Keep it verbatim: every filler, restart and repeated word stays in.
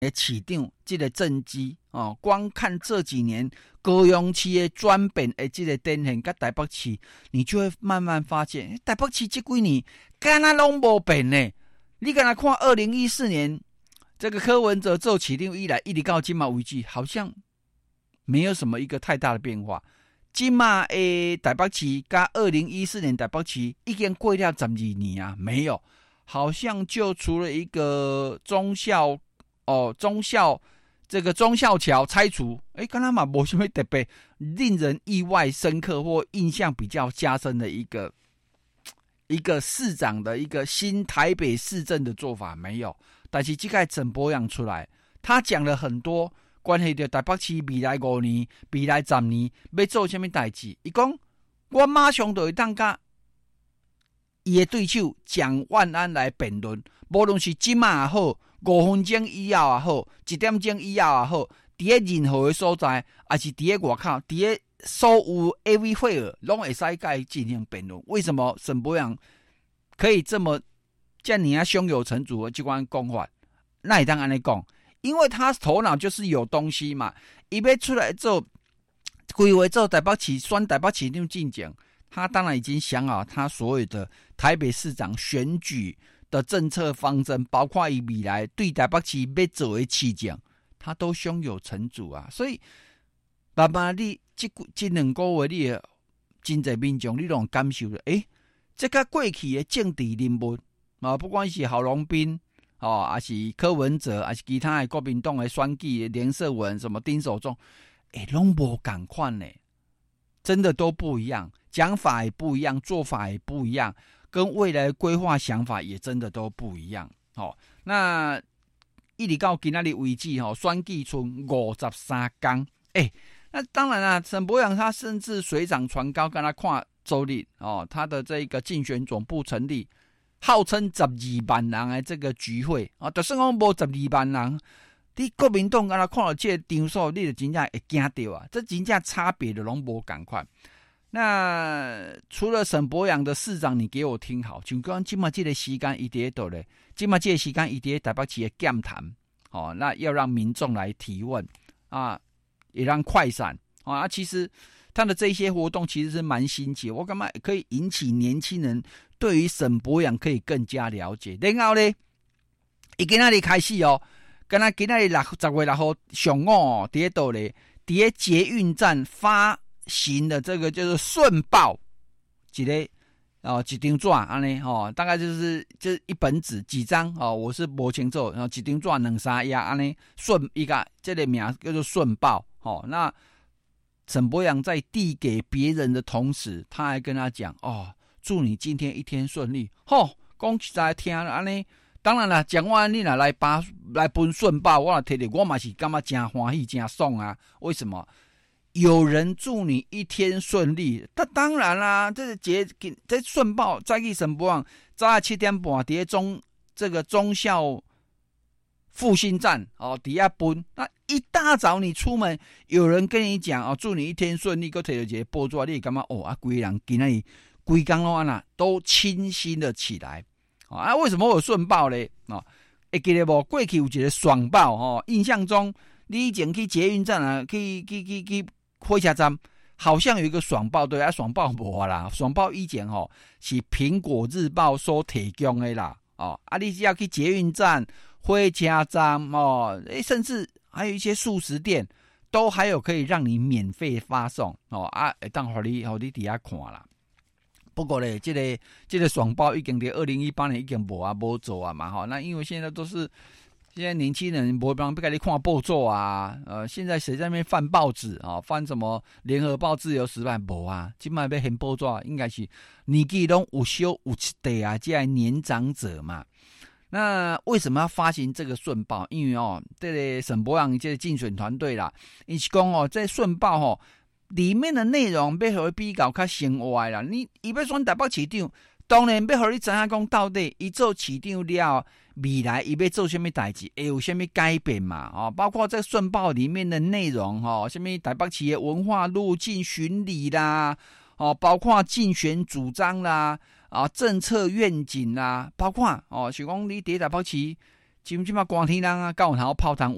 的市长这个政绩哦，光看这几年高雄市的转变的这个展现，跟台北市，你就会慢慢发现，台北市这几年干那拢无变呢。你敢若看二零一四年这个柯文哲做市长以来，一直到今嘛为止，好像没有什么一个太大的变化。今嘛诶，台北市跟二零一四年台北市已经过了十二年啊，没有，好像就除了一个忠孝哦，忠孝这个忠孝桥拆除，诶，跟他嘛没什么特别令人意外深刻或印象比较加深的一个。一个市长的一个新台北市政的做法没有，但是这个陈柏洋出来，他讲了很多关系到台北市未来五年、未来十年要做什么代志。他说我马上就会当甲他的对手蒋万安来辩论，无论是今晚也好，五分钟以后也好，一点钟以后也好，在任何的所在，还是在外口，在所有 A V 会儿都会使跟进行辩论。为什么沈伯洋可以这么像你啊胸有成竹的这款讲法？那也当然来讲，因为他头脑就是有东西嘛。他要出来做规划做台北市选台北市长进程，他当然已经想好他所有的台北市长选举的政策方针，包括以未来对台北市要做的事情，他都胸有成竹啊。所以爸爸你这这两个月你真侪民众你拢感受了，诶，这个过去的政治人物啊，不管是郝龙斌哦，还是柯文哲，还是其他的国民党的选举连胜文什么丁守中，诶，拢无同款呢，真的都不一样，讲法也不一样，做法也不一样，跟未来的规划想法也真的都不一样。哦，那一直到今仔日为止，哦，选举剩五十三天，诶。那当然啦，沈伯洋他甚至水涨船高，跟他看周立哦，他的这个竞选总部成立，号称十二万人的这个聚会啊，就算讲无十二万人，你国民党跟他看到这个场所，你就真正会惊到啊！这真正差别的拢无同款。那除了沈伯洋的市长，你给我听好，就讲今嘛这个时间一直在咧，今嘛这个时间一直在台北市的讲谈，哦，那要让民众来提问啊。也让快闪啊！其实他的这些活动其实是蛮新奇，我感觉可以引起年轻人对于沈伯洋可以更加了解。然后呢，他今天开始哦，跟他今天六十月六号上午哦，在倒咧，在捷运站发行的这个就是顺报，一个哦一张纸安尼哦，大概就是就是一本纸几张哦，我是不清楚，然后一张纸两三页安尼顺一个这个名叫做顺报。哦，那沈伯洋在递给别人的同时，他还跟他讲：“哦，祝你今天一天顺利。”吼，讲实在听了安尼，当然啦，蒋万安你若来把来分顺报，我摕着我嘛是感觉真欢喜、真爽啊！为什么？有人祝你一天顺利，那当然啦，这节这顺报再去沈伯洋早上七点半伫中这个忠孝复兴站哦，底下分。那一大早你出门，有人跟你讲哦，祝你一天顺利，搁摕到一个报纸，你感觉哦啊，规人今仔日规工拢安那都清新了起来。哦、啊，为什么有顺报咧？哦，会记得无？过去有一个爽报哦，印象中你以前去捷运站啊，去去去去火车站，好像有一个爽报，对啊，爽报无啦，爽报以前哦是苹果日报所提供的啦。哦，啊，你只要去捷运站、火车站哦，诶，甚至还有一些素食店，都还有可以让你免费发送哦啊，会当互你互你底下看啦。不过咧，这个这个爽报已经在二零一八年已经无啊无做啊嘛哈。那因为现在都是现在年轻人无帮不给你看报纸啊，呃，现在谁在那边翻报纸啊？翻什么联合报、自由时报无啊？今麦要翻报纸，应该是年纪拢有小有一代啊，这年长者嘛。那为什么要发行这个顺报？因为哦，这个沈伯洋这个竞选团队啦，伊是讲哦，在顺报哦里面的内容要互比较较生活啦。你伊要选台北市长，当然要互你知影讲到底伊做市长了，未来伊要做什么代志，会有什么改变嘛？哦，包括在顺报里面的内容哦，什么台北市的文化路径巡礼啦，哦，包括竞选主张啦。啊，政策愿景啦，包括哦，是讲你伫台北市，基本上光天人啊，教堂泡汤有